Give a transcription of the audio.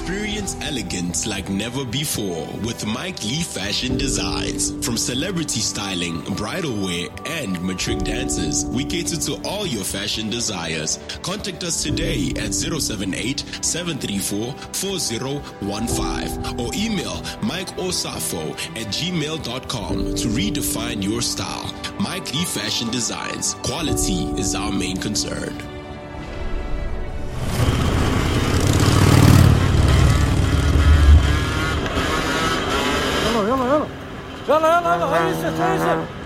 Experience elegance like never before with Mike Lee Fashion Designs. From celebrity styling, bridal wear, and matric dances, we cater to all your fashion desires. Contact us today at 078-734-4015 or email mikeosafo@gmail.com to redefine your style. Mike Lee Fashion Designs. Quality is our main concern. يلا يلا يلا يلا يلا يلا هيا هيا